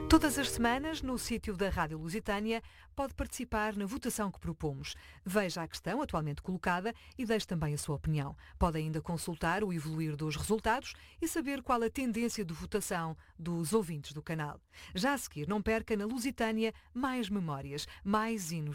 Todas as semanas, no sítio da Rádio Lusitânia, pode participar na votação que propomos. Veja a questão atualmente colocada e deixe também a sua opinião. Pode ainda consultar o evoluir dos resultados e saber qual a tendência de votação dos ouvintes do canal. Já a seguir, não perca na Lusitânia mais memórias, mais hinos